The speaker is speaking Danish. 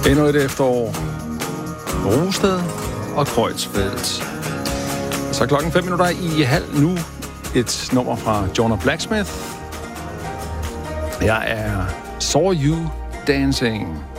Endnu et efterår. Rosted og Kreutzfeldt. Så klokken 5:05 nu. Et nummer fra Jonah Blacksmith. Jeg er Saw You Dancing.